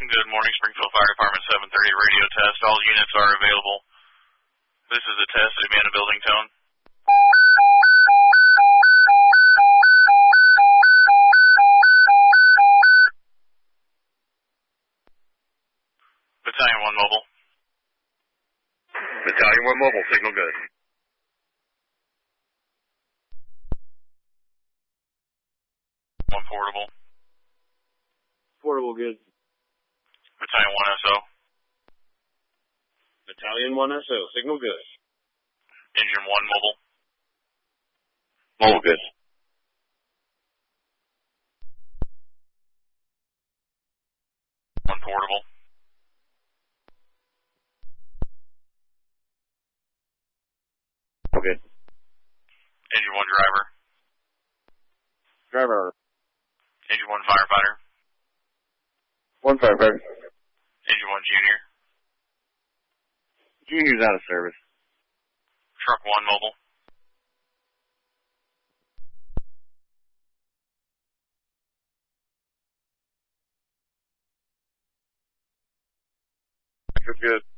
Good morning, Springfield Fire Department 730 radio test. All units are available. This is a test of man building tone. Battalion 1 mobile. Battalion 1 mobile, signal good. One portable. Portable good. Battalion 1 SO. Battalion 1 SO, signal good. Engine 1 mobile. Mobile good. One portable. Okay. Engine 1 driver. Driver. Engine 1 firefighter. 1 firefighter. Engine 1 junior. Junior's out of service. Truck 1 mobile. Good.